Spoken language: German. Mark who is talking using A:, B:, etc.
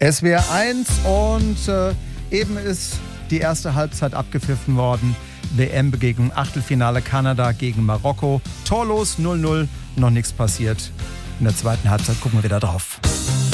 A: SWR 1 und eben ist die erste Halbzeit abgepfiffen worden. WM-Begegnung, Achtelfinale Kanada gegen Marokko. Torlos 0-0, noch nichts passiert. In der zweiten Halbzeit gucken wir wieder drauf.